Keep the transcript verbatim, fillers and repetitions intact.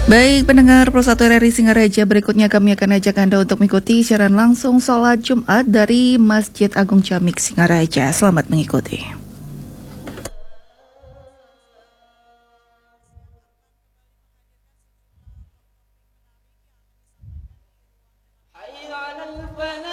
Baik pendengar Pro satu R R I Singaraja, berikutnya kami akan ajak Anda untuk mengikuti siaran langsung sholat Jumat dari Masjid Agung Jamik Singaraja. Selamat mengikuti. حي على الفلاح.